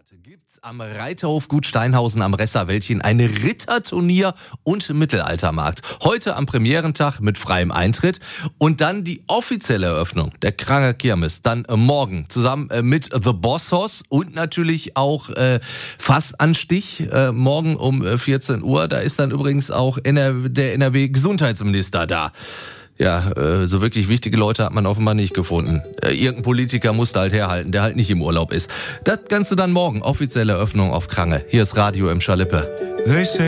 Gibt's am Reiterhof Gut Steinhausen am Resserwäldchen ein Ritterturnier und Mittelaltermarkt. Heute am Premierentag mit freiem Eintritt und dann die offizielle Eröffnung der Kranger Kirmes. Dann morgen zusammen mit The Boss Hoss und natürlich auch Fassanstich morgen um 14 Uhr. Da ist dann übrigens auch der NRW-Gesundheitsminister da. Ja, so wirklich wichtige Leute hat man offenbar nicht gefunden. Irgendein Politiker musste halt herhalten, der halt nicht im Urlaub ist. Das Ganze dann morgen, offizielle Eröffnung auf Krange. Hier ist Radio im Schalippe.